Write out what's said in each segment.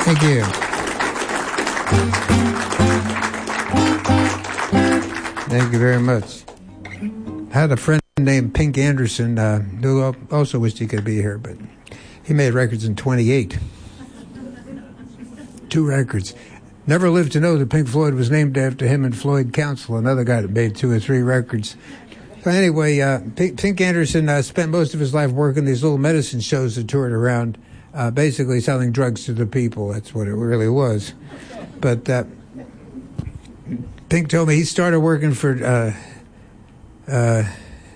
Thank you. Thank you very much. I had a friend named Pink Anderson who also wished he could be here, but he made records in 28. 2 records. Never lived to know that Pink Floyd was named after him and Floyd Council, another guy that made 2 or 3 records. So anyway, Pink Anderson spent most of his life working these little medicine shows that toured around, basically selling drugs to the people. That's what it really was. But Pink told me he started working for, I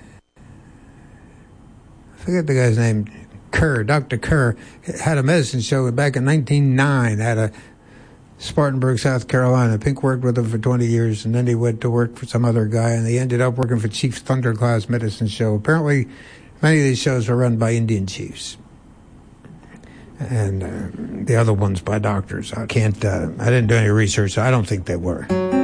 forget the guy's name, Kerr, Dr. Kerr, had a medicine show back in 1909 at a Spartanburg, South Carolina. Pink worked with him for 20 years, and then he went to work for some other guy, and he ended up working for Chief Thundercloud's medicine show. Apparently, many of these shows were run by Indian chiefs, and the other ones by doctors. I didn't do any research, so I don't think they were.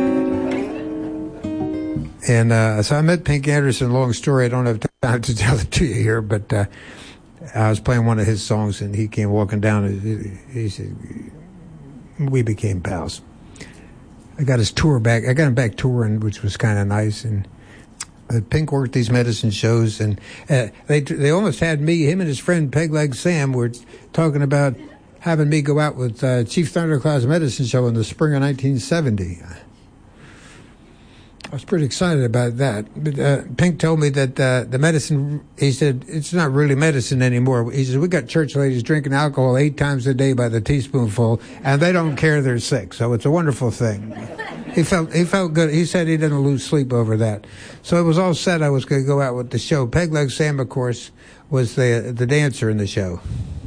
And so I met Pink Anderson. Long story, I don't have time to tell it to you here, but I was playing one of his songs, and he came walking down, and he said, we became pals. I got his tour back. I got him back touring, which was kind of nice. And Pink worked these medicine shows, and they almost had me. Him and his friend Pegleg Sam were talking about having me go out with Chief Thundercloud's medicine show in the spring of 1970. I was pretty excited about that. But Pink told me that the medicine, he said, it's not really medicine anymore. He said, we got church ladies drinking alcohol 8 times a day by the teaspoonful, and they don't care they're sick. So it's a wonderful thing. He felt good. He said he didn't lose sleep over that. So it was all set. I was going to go out with the show. Pegleg Sam, of course, was the dancer in the show.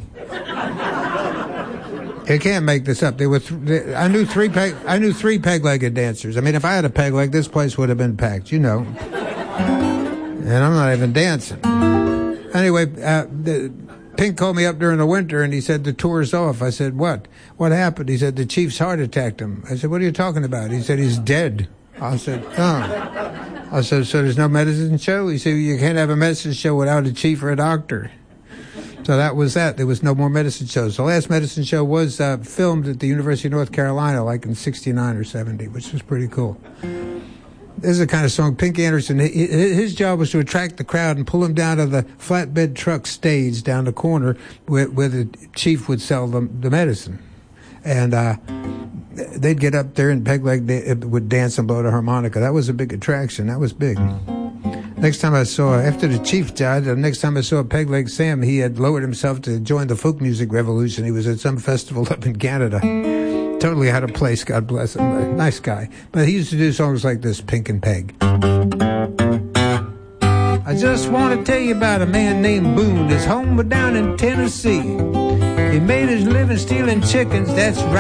You can't make this up. I knew three peg-legged dancers. I mean, if I had a peg leg, this place would have been packed, you know. And I'm not even dancing. Anyway, Pink called me up during the winter, and he said, the tour's off. I said, what? What happened? He said, the chief's heart attacked him. I said, what are you talking about? He said, he's dead. I said, oh. I said, so there's no medicine show? He said, you can't have a medicine show without a chief or a doctor. So that was that. There was no more medicine shows. The last medicine show was filmed at the University of North Carolina, like in 69 or 70, which was pretty cool. This is the kind of song Pink Anderson, his job was to attract the crowd and pull them down to the flatbed truck stage down the corner where the chief would sell them the medicine. And they'd get up there and Pegleg would dance and blow the harmonica. That was a big attraction. That was big. Next time I saw, after the chief died, the next time I saw Pegleg Sam, he had lowered himself to join the folk music revolution. He was at some festival up in Canada. Totally out of place, God bless him. Nice guy. But he used to do songs like this, Pink and Peg. I just want to tell you about a man named Boone. His home was down in Tennessee. He made his living stealing chickens, that's right.